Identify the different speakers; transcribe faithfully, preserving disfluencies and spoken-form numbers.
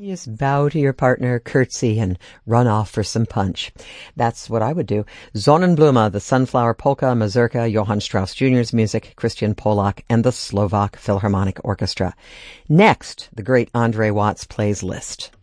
Speaker 1: You just bow to your partner, curtsy, and run off for some punch. That's what I would do. Sonnenblume, the Sunflower Polka Mazurka, Johann Strauss Junior's music, Christian Polak, and the Slovak Philharmonic Orchestra. Next, the great Andre Watts plays Liszt.